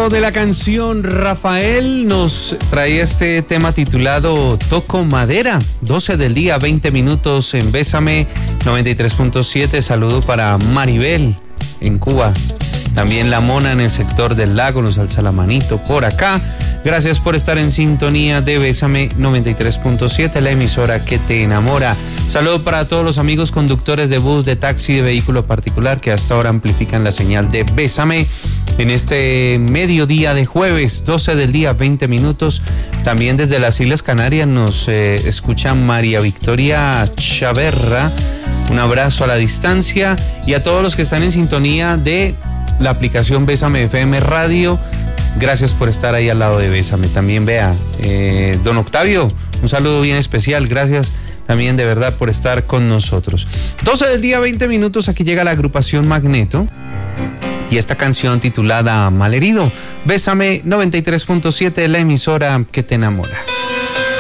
Ritmo de la canción, Rafael nos trae este tema titulado Toco Madera. 12 del día, 20 minutos en Bésame 93.7. Saludo para Maribel en Cuba. También La Mona en el sector del lago nos alza la manito por acá. Gracias por estar en sintonía de Bésame 93.7, la emisora que te enamora. Saludo para todos los amigos conductores de bus, de taxi, de vehículo particular que hasta ahora amplifican la señal de Bésame en este mediodía de jueves, 12 del día, 20 minutos. También desde las Islas Canarias nos escucha María Victoria Chaverra. Un abrazo a la distancia y a todos los que están en sintonía de la aplicación Bésame FM Radio. Gracias por estar ahí al lado de Bésame. También vea, don Octavio, un saludo bien especial. Gracias también de verdad por estar con nosotros. 12 del día, 20 minutos. Aquí llega la agrupación Magneto y esta canción titulada Malherido. Bésame 93.7, la emisora que te enamora.